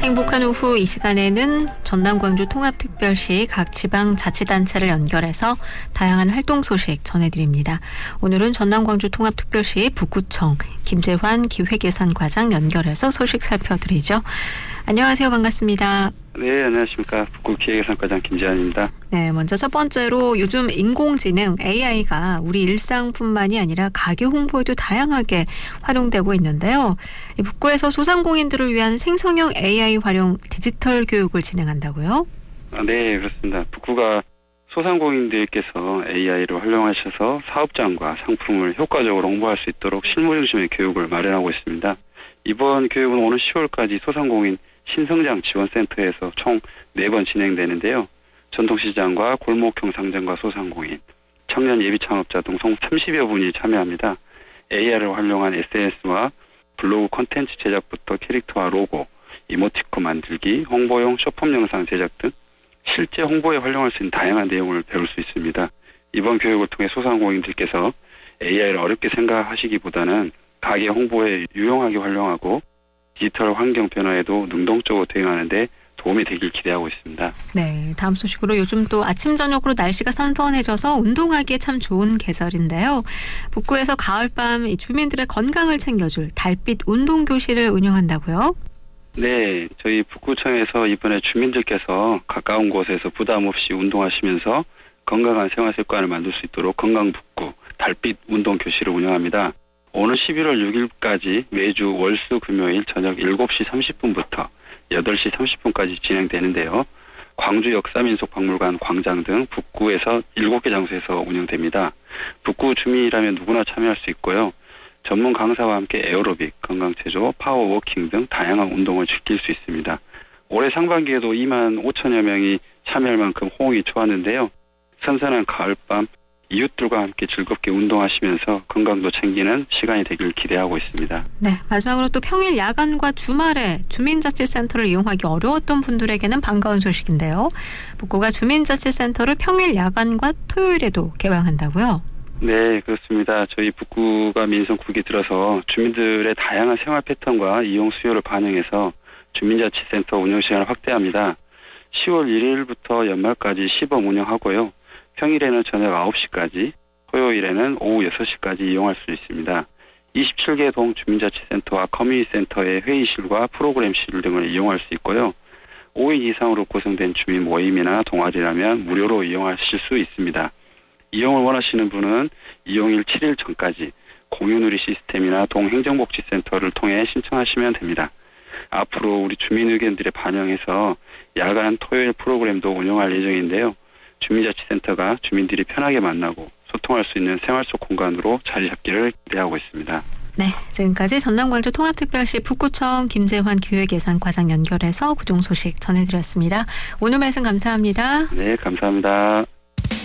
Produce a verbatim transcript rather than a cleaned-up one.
행복한 오후 이 시간에는 전남 광주 통합특별시 각 지방자치단체를 연결해서 다양한 활동 소식 전해드립니다. 오늘은 전남 광주 통합특별시 북구청 김재환 기획예산과장 연결해서 소식 살펴드리죠. 안녕하세요. 반갑습니다. 네, 안녕하십니까. 북구 기획예산과장 김재환입니다. 네, 먼저 첫 번째로 요즘 인공지능 에이아이가 우리 일상뿐만이 아니라 가게 홍보에도 다양하게 활용되고 있는데요. 북구에서 소상공인들을 위한 생성형 에이아이 활용 디지털 교육을 진행한다고요? 아, 네, 그렇습니다. 북구가 소상공인들께서 에이아이를 활용하셔서 사업장과 상품을 효과적으로 홍보할 수 있도록 실무 중심의 교육을 마련하고 있습니다. 이번 교육은 오는 시월까지 소상공인 신성장 지원센터에서 총 네 번 진행되는데요. 전통시장과 골목형 상점과 소상공인, 청년 예비창업자 등 총 삼십여 분이 참여합니다. 에이아이를 활용한 에스엔에스와 블로그 콘텐츠 제작부터 캐릭터와 로고, 이모티콘 만들기, 홍보용 쇼폼 영상 제작 등 실제 홍보에 활용할 수 있는 다양한 내용을 배울 수 있습니다. 이번 교육을 통해 소상공인들께서 에이아이를 어렵게 생각하시기보다는 가게 홍보에 유용하게 활용하고 디지털 환경 변화에도 능동적으로 대응하는 데 도움이 되길 기대하고 있습니다. 네, 다음 소식으로 요즘 또 아침 저녁으로 날씨가 선선해져서 운동하기에 참 좋은 계절인데요. 북구에서 가을밤 주민들의 건강을 챙겨줄 달빛 운동교실을 운영한다고요? 네, 저희 북구청에서 이번에 주민들께서 가까운 곳에서 부담 없이 운동하시면서 건강한 생활습관을 만들 수 있도록 건강북구 달빛 운동교실을 운영합니다. 오늘 십일월 육일까지 매주 월수 금요일 저녁 일곱 시 삼십 분부터 여덟 시 삼십 분까지 진행되는데요. 광주 역사민속박물관 광장 등 북구에서 일곱 개 장소에서 운영됩니다. 북구 주민이라면 누구나 참여할 수 있고요. 전문 강사와 함께 에어로빅, 건강체조, 파워워킹 등 다양한 운동을 즐길 수 있습니다. 올해 상반기에도 이만 오천여 명이 참여할 만큼 호응이 좋았는데요. 선선한 가을밤 이웃들과 함께 즐겁게 운동하시면서 건강도 챙기는 시간이 되길 기대하고 있습니다. 네, 마지막으로 또 평일 야간과 주말에 주민자치센터를 이용하기 어려웠던 분들에게는 반가운 소식인데요. 북구가 주민자치센터를 평일 야간과 토요일에도 개방한다고요? 네, 그렇습니다. 저희 북구가 민선구역에 들어서 주민들의 다양한 생활 패턴과 이용 수요를 반영해서 주민자치센터 운영 시간을 확대합니다. 시월 일일부터 연말까지 시범 운영하고요. 평일에는 저녁 아홉 시까지, 토요일에는 오후 여섯 시까지 이용할 수 있습니다. 이십칠 개 동 주민자치센터와 커뮤니티센터의 회의실과 프로그램실 등을 이용할 수 있고요. 오 인 이상으로 구성된 주민 모임이나 동아리라면 무료로 이용하실 수 있습니다. 이용을 원하시는 분은 이용일 칠 일 전까지 공유누리 시스템이나 동행정복지센터를 통해 신청하시면 됩니다. 앞으로 우리 주민 의견들에 반영해서 야간 토요일 프로그램도 운영할 예정인데요. 주민자치센터가 주민들이 편하게 만나고 소통할 수 있는 생활 속 공간으로 자리 잡기를 기대하고 있습니다. 네, 지금까지 전남광주 통합특별시 북구청 김재환 기획예산과장 연결해서 구종 소식 전해드렸습니다. 오늘 말씀 감사합니다. 네, 감사합니다.